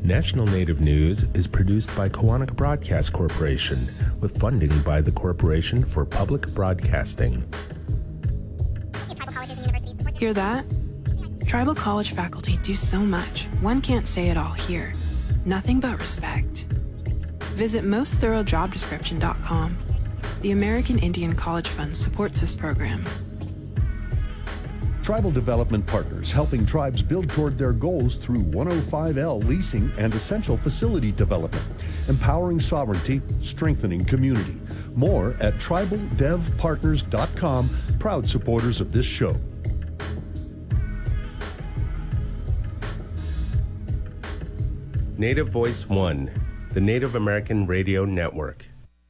National Native News is produced by Koahnic Broadcast Corporation with funding by the Corporation for Public Broadcasting. Hear that? Tribal college faculty do so much, one can't say it all here. Nothing but respect. Visit mostthoroughdescription.com. The American Indian College Fund supports this program. Tribal Development Partners, helping tribes build toward their goals through 105L leasing and essential facility development, empowering sovereignty, strengthening community. More at tribaldevpartners.com, proud supporters of this show. Native Voice One, the Native American Radio Network.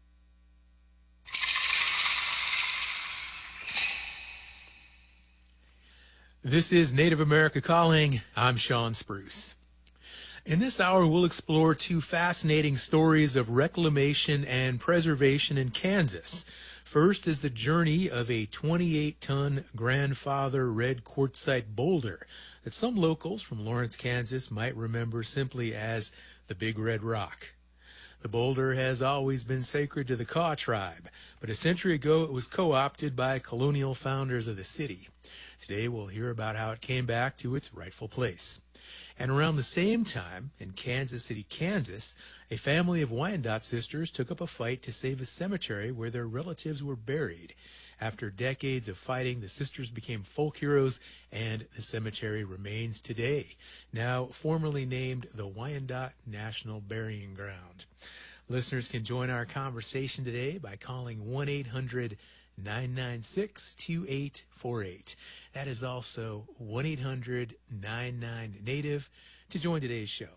This is Native America Calling. I'm Sean Spruce. In this hour, we'll explore two fascinating stories of reclamation and preservation in Kansas. First is the journey of a 28-ton grandfather red quartzite boulder that some locals from Lawrence, Kansas might remember simply as the Big Red Rock. The boulder has always been sacred to the Kaw tribe, but a century ago it was co-opted by colonial founders of the city. Today we'll hear about how it came back to its rightful place. And around the same time, in Kansas City, Kansas, a family of Wyandotte sisters took up a fight to save a cemetery where their relatives were buried. After decades of fighting, the sisters became folk heroes, and the cemetery remains today, now formally named the Wyandotte National Burying Ground. Listeners can join our conversation today by calling 1-800-996-2848. That is also 1-800-99-NATIVE to join today's show.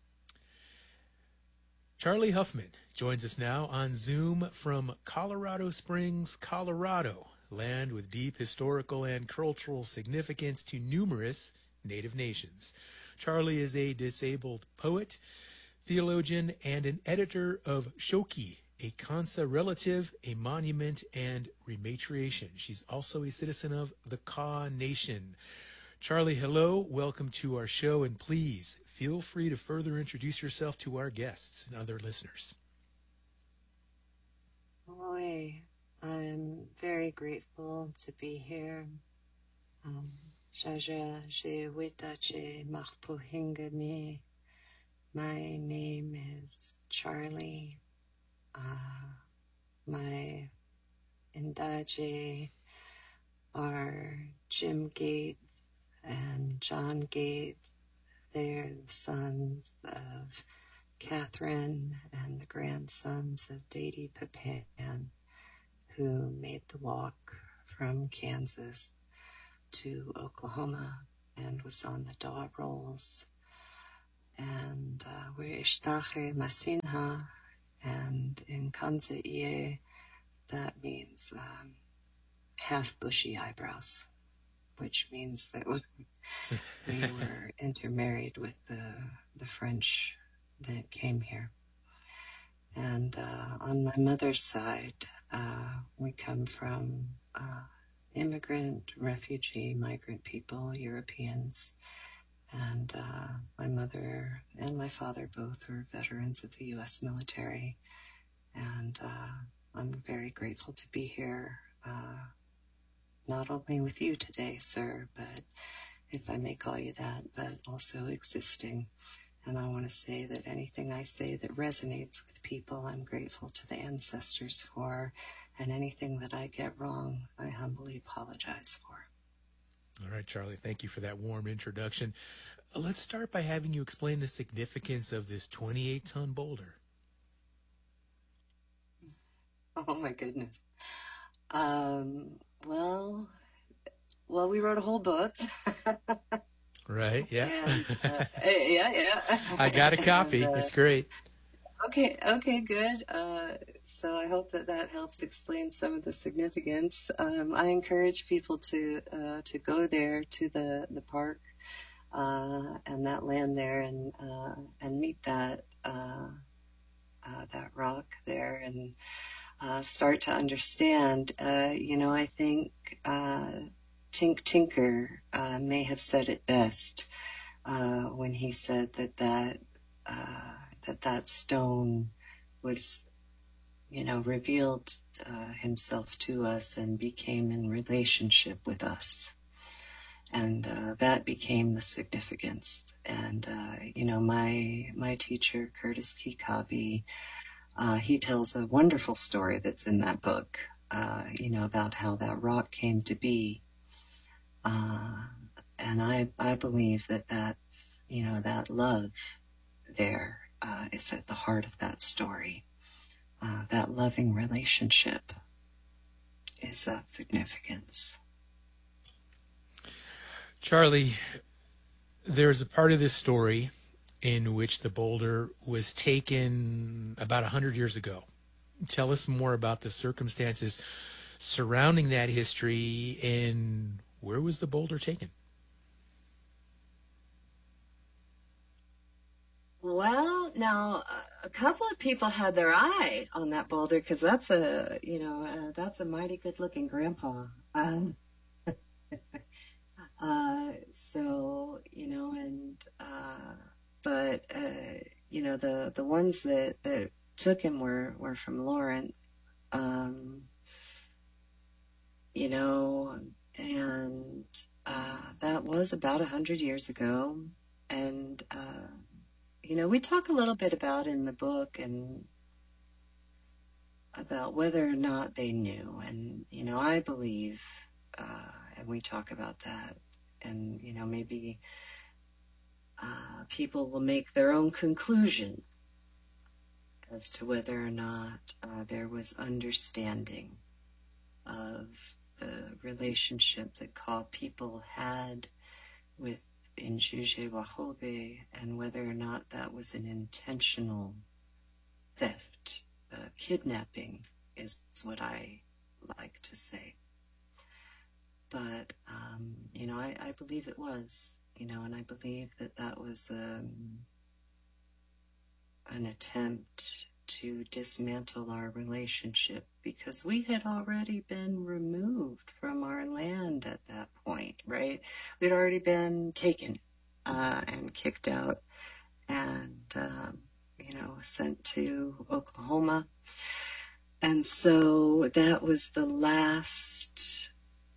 Charlie Huffman joins us now on Zoom from Colorado Springs, Colorado, land with deep historical and cultural significance to numerous Native nations. Charlie is a disabled poet, theologian, and an editor of Shoki, a Kansa relative, a monument, and rematriation. She's also a citizen of the Kaw Nation. Charlie, hello. Welcome to our show, and please feel free to further introduce yourself to our guests and other listeners. Boy, I'm very grateful to be here. My name is Charlie. My Indaje are Jim Gate and John Gate. They're the sons of Catherine and the grandsons of Dede Papan, who made the walk from Kansas to Oklahoma and was on the Daw Rolls. And we're Ishtache Masinha, and in Kansa Ie, that means half bushy eyebrows, which means that we were intermarried with the French that came here. And on my mother's side, we come from immigrant, refugee, migrant people, Europeans. And my mother and my father both were veterans of the U.S. military. And I'm very grateful to be here, not only with you today, sir, but if I may call you that, but also existing. And I want to say that anything I say that resonates with people, I'm grateful to the ancestors for. And anything that I get wrong, I humbly apologize for. All right, Charlie, thank you for that warm introduction. Let's start by having you explain the significance of this 28-ton boulder. Oh, my goodness. Well, we wrote a whole book. Right, yeah. And, yeah. I got a copy. And, it's great. Okay, good. So I hope that helps explain some of the significance. I encourage people to go there to the park and that land there and meet that rock there and start to understand. I think Tink Tinker may have said it best when he said that that stone was, revealed himself to us and became in relationship with us. And that became the significance. And, my teacher, Curtis Kikabi, he tells a wonderful story that's in that book, about how that rock came to be. And I believe that love there is at the heart of that story. That loving relationship is of significance. Charlie, there's a part of this story in which the boulder was taken about 100 years ago. Tell us more about the circumstances surrounding that history, and where was the boulder taken? Well, now a couple of people had their eye on that boulder, because that's a mighty good-looking grandpa. The ones that took him were from Lawrence, and that was about 100 years ago. And, we talk a little bit about in the book and about whether or not they knew. And, I believe, and we talk about that, and, maybe people will make their own conclusion as to whether or not there was understanding of the relationship that Kaw people had with Injuje Wahobe, and whether or not that was an intentional theft. Kidnapping is what I like to say. But, I believe it was, and I believe that was an attempt to dismantle our relationship, because we had already been removed from our land at that point, right? We'd already been taken and kicked out and, sent to Oklahoma. And so that was the last,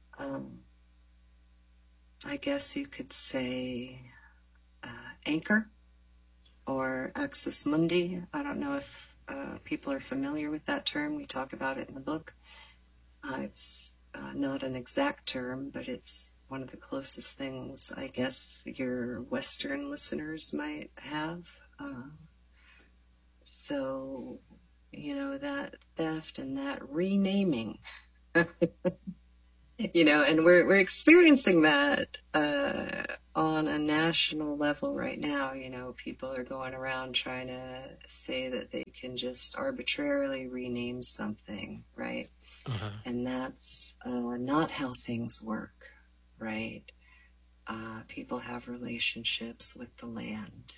I guess you could say, anchor or axis mundi. I don't know if people are familiar with that term. We talk about it in the book. It's not an exact term, but it's one of the closest things I guess your Western listeners might have. So, that theft and that renaming, and we're experiencing that on a national level right now. People are going around trying to say that they can just arbitrarily rename something, right? Uh-huh. And that's not how things work, right? People have relationships with the land.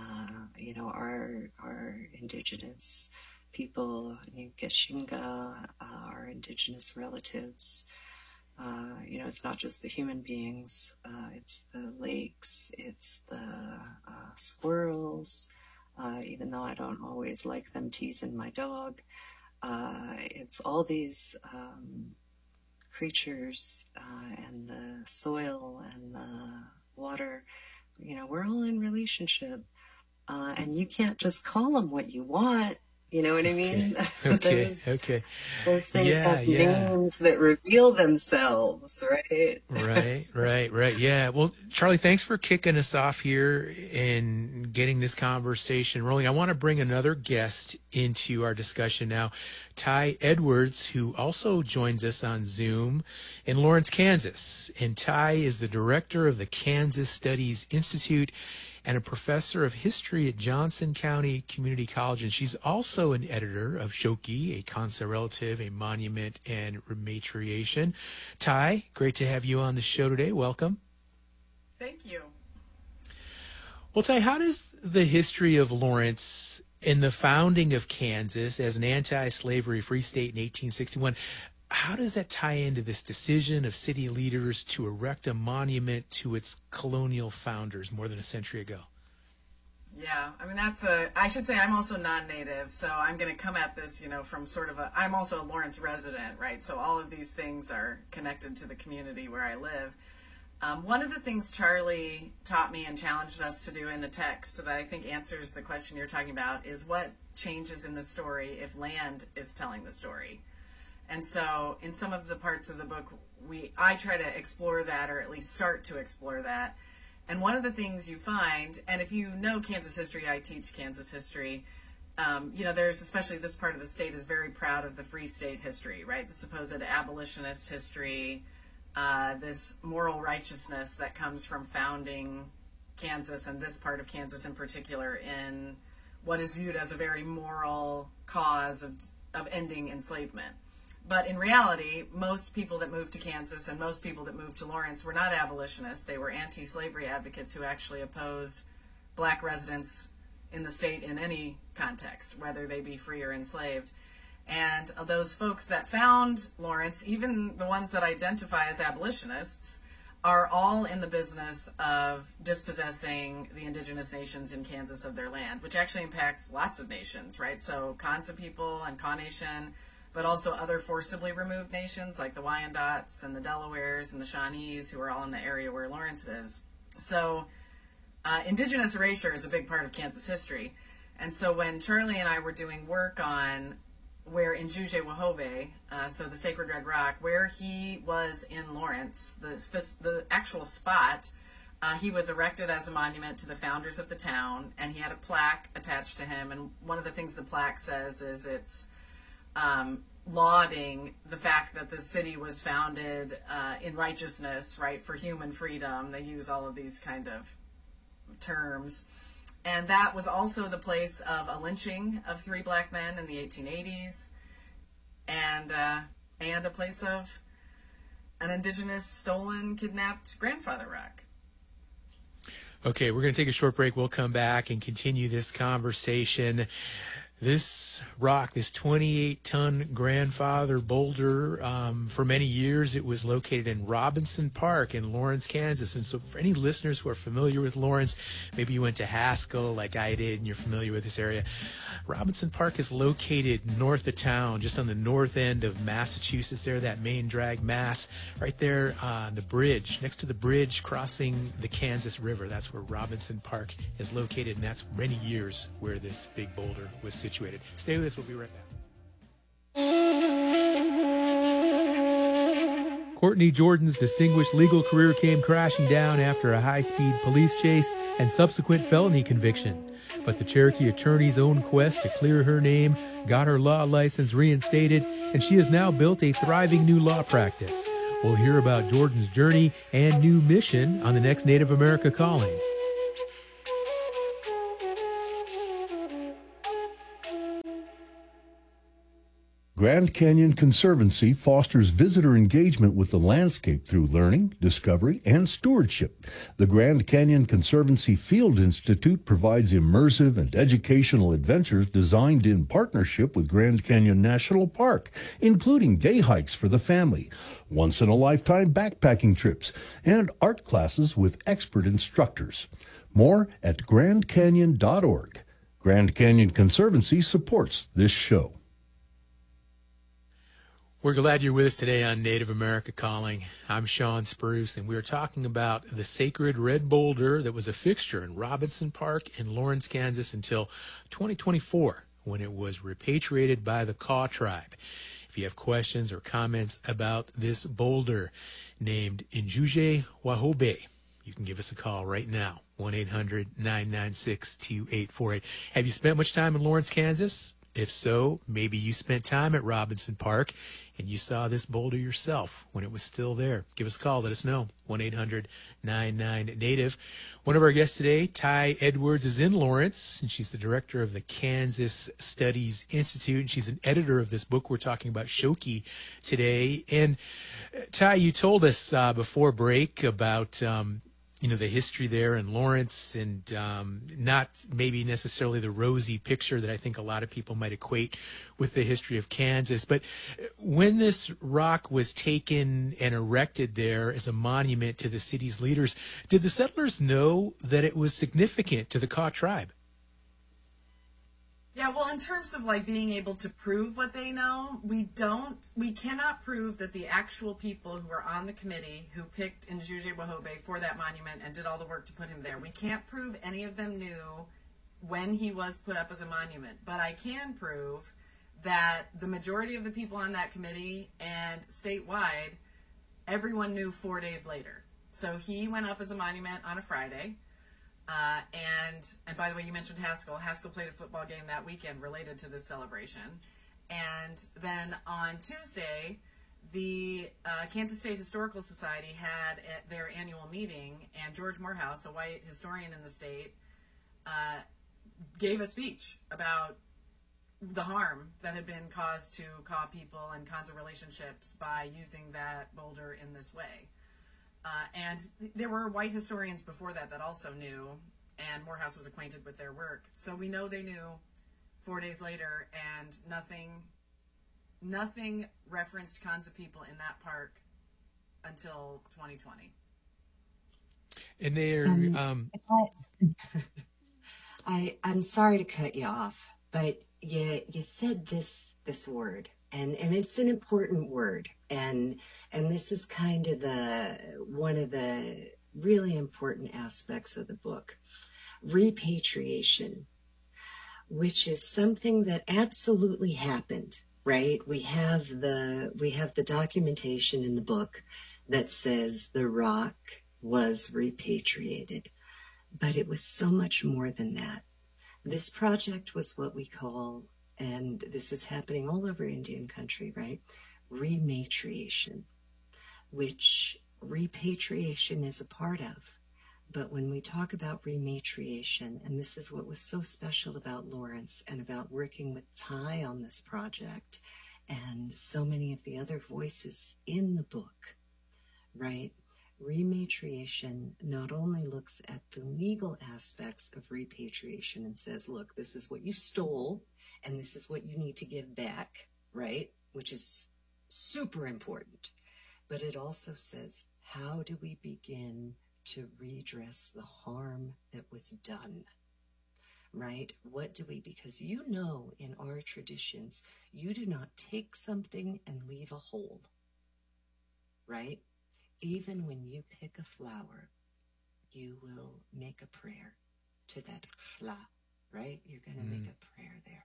Our indigenous people, Geshinga, our indigenous relatives. It's not just the human beings, it's the lakes, it's the squirrels, even though I don't always like them teasing my dog. It's all these creatures and the soil and the water. We're all in relationship, and you can't just call them what you want. You know what I mean? Okay. Those things have names that reveal themselves, right? Right. Yeah. Well, Charlie, thanks for kicking us off here and getting this conversation rolling. I want to bring another guest into our discussion now, Ty Edwards, who also joins us on Zoom in Lawrence, Kansas. And Ty is the director of the Kansas Studies Institute and a professor of history at Johnson County Community College. And she's also an editor of Shoki, a Kansa relative, a monument, and rematriation. Ty, great to have you on the show today. Welcome. Thank you. Well, Ty, how does the history of Lawrence and the founding of Kansas as an anti-slavery free state in 1861, how does that tie into this decision of city leaders to erect a monument to its colonial founders more than a century ago? Yeah, I mean, I should say I'm also non-native, so I'm going to come at this, from sort of I'm also a Lawrence resident, right? So all of these things are connected to the community where I live. One of the things Charlie taught me and challenged us to do in the text that I think answers the question you're talking about is what changes in the story if land is telling the story. And so in some of the parts of the book, I try to explore that, or at least start to explore that. And one of the things you find, and if you know Kansas history, I teach Kansas history, there's, especially this part of the state is very proud of the Free State history, right? The supposed abolitionist history, this moral righteousness that comes from founding Kansas, and this part of Kansas in particular, in what is viewed as a very moral cause of ending enslavement. But in reality, most people that moved to Kansas and most people that moved to Lawrence were not abolitionists. They were anti-slavery advocates who actually opposed black residents in the state in any context, whether they be free or enslaved. And those folks that found Lawrence, even the ones that identify as abolitionists, are all in the business of dispossessing the indigenous nations in Kansas of their land, which actually impacts lots of nations, right? So Kansa people and Kaw Nation, but also other forcibly removed nations like the Wyandots and the Delawares and the Shawnees, who are all in the area where Lawrence is. So indigenous erasure is a big part of Kansas history. And so when Charlie and I were doing work on where in Njuje-Wauhobe, so the Sacred Red Rock, where he was in Lawrence, the actual spot, he was erected as a monument to the founders of the town, and he had a plaque attached to him. And one of the things the plaque says is it's lauding the fact that the city was founded in righteousness, right, for human freedom. They use all of these kind of terms. And that was also the place of a lynching of 3 black men in the 1880s, and a place of an indigenous stolen, kidnapped grandfather rock. Okay, we're going to take a short break. We'll come back and continue this conversation. This rock, this 28-ton grandfather boulder, for many years it was located in Robinson Park in Lawrence, Kansas. And so for any listeners who are familiar with Lawrence, maybe you went to Haskell like I did and you're familiar with this area, Robinson Park is located north of town, just on the north end of Massachusetts there, that main drag, Mass, right there on the bridge, next to the bridge crossing the Kansas River. That's where Robinson Park is located, and that's many years where this big boulder was situated. Stay with us. We'll be right back. Courtney Jordan's distinguished legal career came crashing down after a high-speed police chase and subsequent felony conviction. But the Cherokee attorney's own quest to clear her name got her law license reinstated, and she has now built a thriving new law practice. We'll hear about Jordan's journey and new mission on the next Native America Calling. Grand Canyon Conservancy fosters visitor engagement with the landscape through learning, discovery, and stewardship. The Grand Canyon Conservancy Field Institute provides immersive and educational adventures designed in partnership with Grand Canyon National Park, including day hikes for the family, once-in-a-lifetime backpacking trips, and art classes with expert instructors. More at grandcanyon.org. Grand Canyon Conservancy supports this show. We're glad you're with us today on Native America Calling. I'm Sean Spruce, and we're talking about the sacred red boulder that was a fixture in Robinson Park in Lawrence, Kansas until 2024, when it was repatriated by the Kaw tribe. If you have questions or comments about this boulder named Njuje-Wauhobe, you can give us a call right now, 1-800-996-2848. Have you spent much time in Lawrence, Kansas? If so, maybe you spent time at Robinson Park and you saw this boulder yourself when it was still there. Give us a call. Let us know. 1-800-99-NATIVE. One of our guests today, Ty Edwards, is in Lawrence, and she's the director of the Kansas Studies Institute, and she's an editor of this book we're talking about, Shoki, today. And Ty, you told us before break about the history there in Lawrence, and not maybe necessarily the rosy picture that I think a lot of people might equate with the history of Kansas. But when this rock was taken and erected there as a monument to the city's leaders, did the settlers know that it was significant to the Kaw tribe? Yeah, well, in terms of like being able to prove what they know, we cannot prove that the actual people who are on the committee who picked Ndjuje Wahobe for that monument and did all the work to put him there, we can't prove any of them knew when he was put up as a monument. But I can prove that the majority of the people on that committee and statewide, everyone knew 4 days later. So he went up as a monument on a Friday. And by the way, you mentioned Haskell. Haskell played a football game that weekend related to this celebration. And then on Tuesday, the Kansas State Historical Society had their annual meeting, and George Morehouse, a white historian in the state, gave a speech about the harm that had been caused to Kaw people and Kansa relationships by using that boulder in this way. And there were white historians before that also knew, and Morehouse was acquainted with their work. So we know they knew 4 days later, and nothing referenced Kansa people in that park until 2020. And they're... I'm sorry to cut you off, but you said this word, and it's an important word, and this is kind of one of the really important aspects of the book, repatriation, which is something that absolutely happened, right? We have the documentation in the book that says the rock was repatriated, but it was so much more than that. This project was what we call, and this is happening all over Indian country, right? Rematriation, which repatriation is a part of. But when we talk about rematriation, and this is what was so special about Lawrence and about working with Ty on this project and so many of the other voices in the book, right? Rematriation not only looks at the legal aspects of repatriation and says, look, this is what you stole and this is what you need to give back, right? Which is super important. But it also says, how do we begin to redress the harm that was done? Right? What do we, because you know in our traditions, you do not take something and leave a hole, right? Even when you pick a flower, you will make a prayer to that chla, right? You're going to make a prayer there.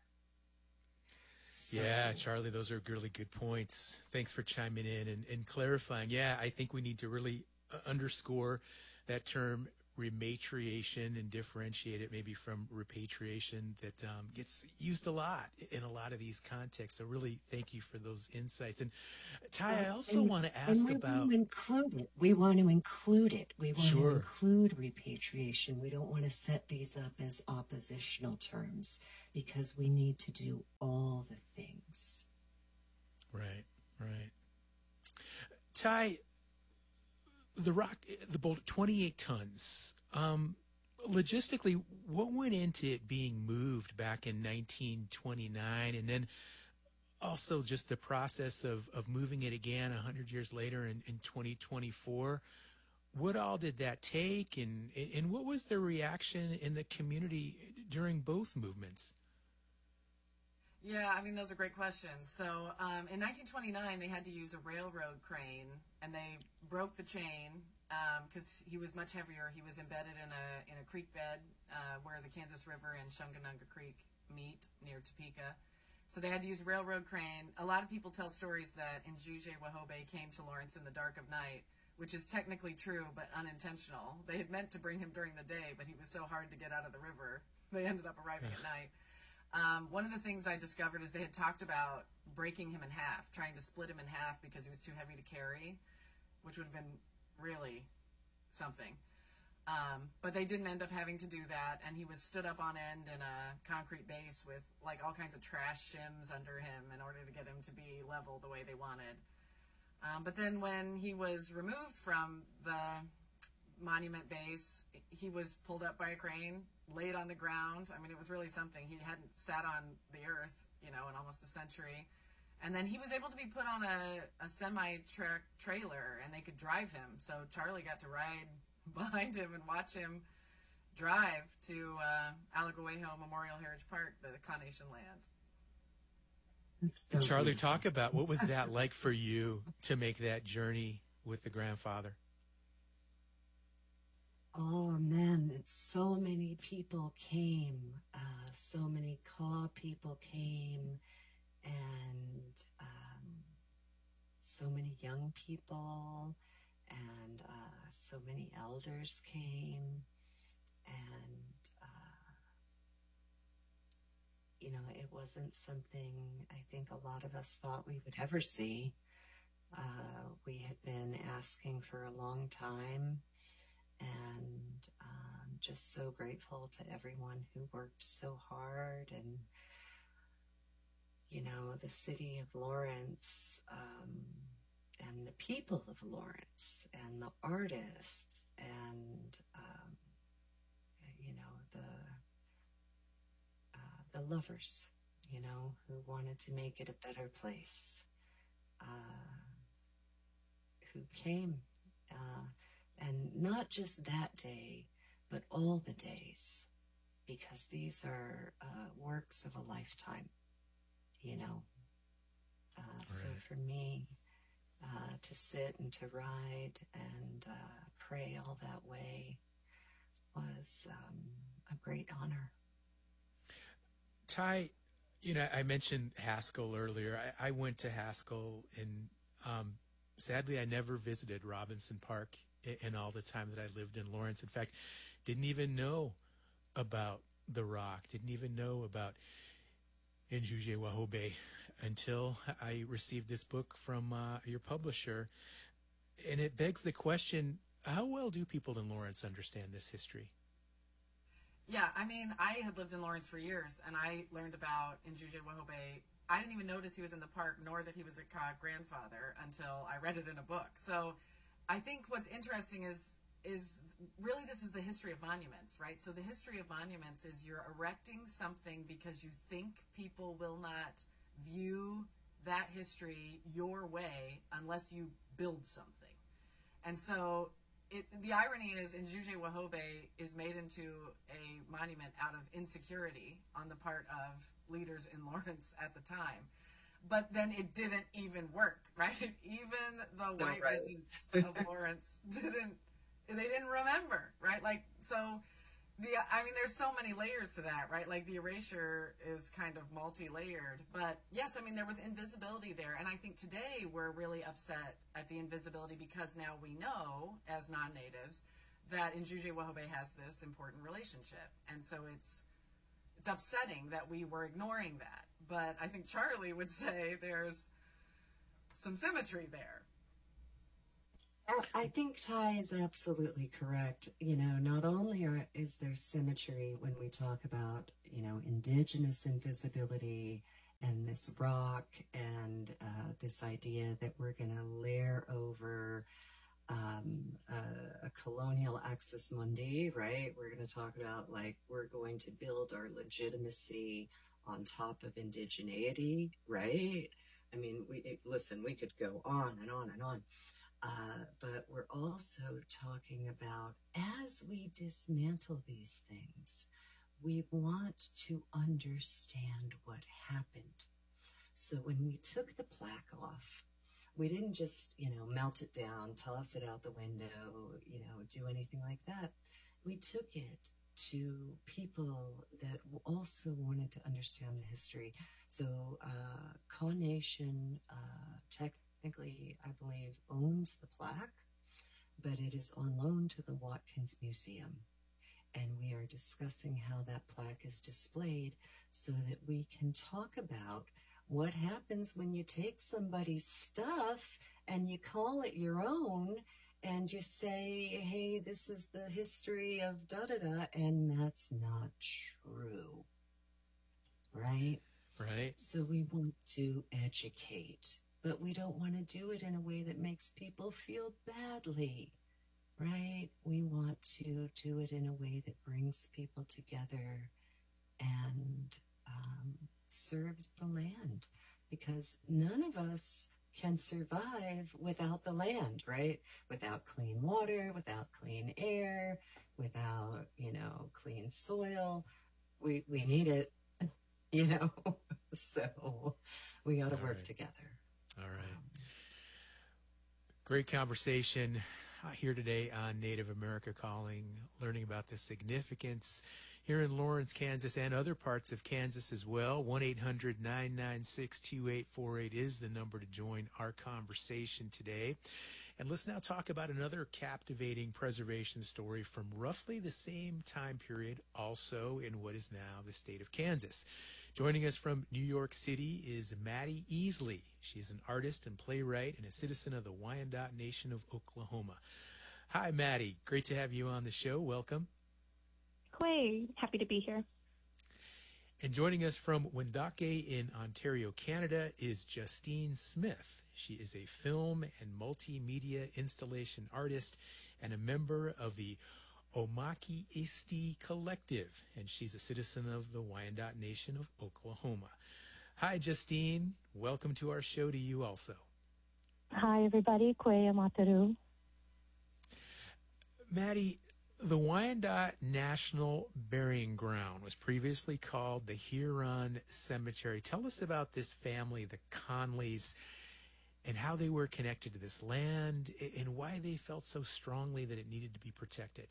So, yeah, Charlie, those are really good points. Thanks for chiming in and clarifying. Yeah, I think we need to really underscore that term rematriation and differentiate it maybe from repatriation that gets used a lot in a lot of these contexts. So really thank you for those insights. And Ty, I also want to ask about... We want to include it. We want Sure. to include repatriation. We don't want to set these up as oppositional terms because we need to do all the things. Right, right. Ty, the rock, the boulder, 28 tons. Logistically, what went into it being moved back in 1929, and then also just the process of moving it again 100 years later in 2024? What all did that take, and what was the reaction in the community during both movements? Yeah, I mean, those are great questions. So in 1929, they had to use a railroad crane, and they broke the chain because he was much heavier. He was embedded in a creek bed where the Kansas River and Shunganunga Creek meet near Topeka. So they had to use a railroad crane. A lot of people tell stories that Ndjuje Wahobe came to Lawrence in the dark of night, which is technically true but unintentional. They had meant to bring him during the day, but he was so hard to get out of the river, they ended up arriving at night. One of the things I discovered is they had talked about breaking him in half, trying to split him in half because he was too heavy to carry, which would have been really something. But they didn't end up having to do that, and he was stood up on end in a concrete base with like all kinds of trash shims under him in order to get him to be level the way they wanted. But then when he was removed from the monument base, he was pulled up by a crane, laid on the ground. I mean, it was really something. He hadn't sat on the earth, in almost a century. And then he was able to be put on a semi-truck trailer, and they could drive him. So Charlie got to ride behind him and watch him drive to Alagoejo Memorial Heritage Park, the Kaw Nation land. So Charlie, beautiful. talk about what was that like for you to make that journey with the grandfather? Oh man, so many people came. So many Kaw people came, and so many young people, and so many elders came, and it wasn't something I think a lot of us thought we would ever see. We had been asking for a long time, and just so grateful to everyone who worked so hard, and the city of Lawrence, and the people of Lawrence, and the artists, and the lovers, who wanted to make it a better place, who came, and not just that day, but all the days, because these are works of a lifetime, So Right. for me, to sit and to ride and pray all that way was a great honor. Ty, I mentioned Haskell earlier. I went to Haskell, and sadly, I never visited Robinson Park in all the time that I lived in Lawrence. In fact, didn't even know about the Rock, didn't even know about Njuje Wahobe until I received this book from your publisher. And it begs the question, how well do people in Lawrence understand this history? Yeah, I mean, I had lived in Lawrence for years, and I learned about Njuje Wahobe. I didn't even notice he was in the park, nor that he was a Kaw grandfather, until I read it in a book. So I think what's interesting is really this is the history of monuments, right? So the history of monuments is you're erecting something because you think people will not view that history your way unless you build something. And so the irony is Njuje Wahobe is made into a monument out of insecurity on the part of leaders in Lawrence at the time. But then it didn't even work, right? Even the white residents of Lawrence didn't remember, right? There's so many layers to that, right? Like the erasure is kind of multi-layered, but yes, there was invisibility there. And I think today we're really upset at the invisibility because now we know as non-natives that Njuje Wahobe has this important relationship. And so it's upsetting that we were ignoring that. But I think Charlie would say there's some symmetry there. I think Ty is absolutely correct. Not only is there symmetry when we talk about, indigenous invisibility and this rock and this idea that we're going to layer over a colonial axis mundi, right? We're going to talk about we're going to build our legitimacy on top of indigeneity, right? We could go on and on and on. But we're also talking about, as we dismantle these things, we want to understand what happened. So when we took the plaque off, we didn't just, melt it down, toss it out the window, do anything like that. We took it to people that also wanted to understand the history. So Kaw Nation technically, I believe, owns the plaque, but it is on loan to the Watkins Museum. And we are discussing how that plaque is displayed so that we can talk about what happens when you take somebody's stuff and you call it your own and you say, hey, this is the history of da-da-da, and that's not true, right? Right. So we want to educate, but we don't want to do it in a way that makes people feel badly, right? We want to do it in a way that brings people together and serves the land, because none of us can survive without the land, right? Without clean water, without clean air, without, clean soil. We need it, so we got to work together. All right. Great conversation here today on Native America Calling, learning about the significance here in Lawrence, Kansas, and other parts of Kansas as well. 1-800-996-2848 is the number to join our conversation today. And let's now talk about another captivating preservation story from roughly the same time period, also in what is now the state of Kansas. Joining us from New York City is Maddie Easley. She's an artist and playwright and a citizen of the Wyandot Nation of Oklahoma. Hi, Maddie. Great to have you on the show. Welcome. Quay, happy to be here. And joining us from Wendake in Ontario, Canada, is Justine Smith. She is a film and multimedia installation artist and a member of the Omaki Isti Collective, and she's a citizen of the Wyandot Nation of Oklahoma. Hi, Justine. Welcome to our show to you also. Hi, everybody. Quay Amataru. Maddie, the Wyandot National Burying Ground was previously called the Huron Cemetery. Tell us about this family, the Conleys, and how they were connected to this land and why they felt so strongly that it needed to be protected.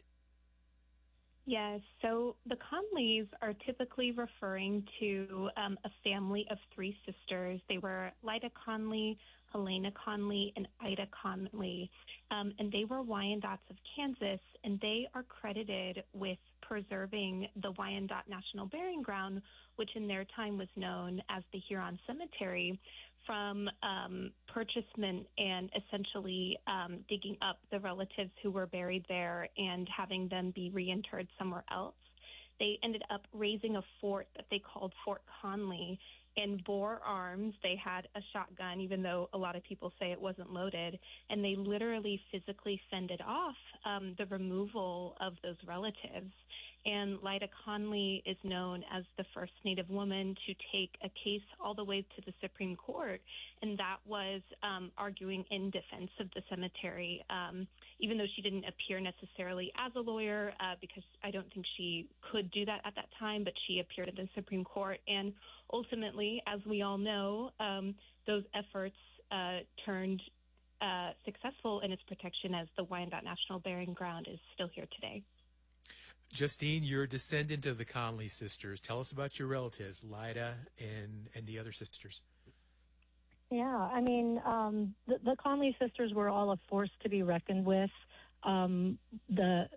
Yes, so the Conleys are typically referring to a family of three sisters. They were Lyda Conley, Helena Conley, and Ida Conley, and they were Wyandots of Kansas, and they are credited with preserving the Wyandot National Burying Ground, which in their time was known as the Huron Cemetery, from purchasement and essentially digging up the relatives who were buried there and having them be reinterred somewhere else. They ended up raising a fort that they called Fort Conley and bore arms. They had a shotgun, even though a lot of people say it wasn't loaded, and they literally physically fended off the removal of those relatives. And Lyda Conley is known as the first Native woman to take a case all the way to the Supreme Court, and that was arguing in defense of the cemetery, even though she didn't appear necessarily as a lawyer, because I don't think she could do that at that time, but she appeared at the Supreme Court. And ultimately, as we all know, those efforts turned successful in its protection, as the Wyandot National Burying Ground is still here today. Justine, you're a descendant of the Conley sisters. Tell us about your relatives, Lyda and the other sisters. Yeah, I mean, the Conley sisters were all a force to be reckoned with. The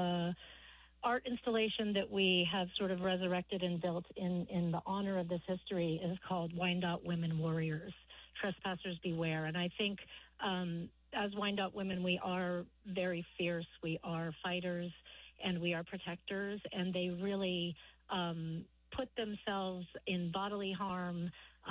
art installation that we have sort of resurrected and built in the honor of this history is called Wyandot Women Warriors, Trespassers Beware. And I think as Wyandot women, we are very fierce. We are fighters and we are protectors, and they really put themselves in bodily harm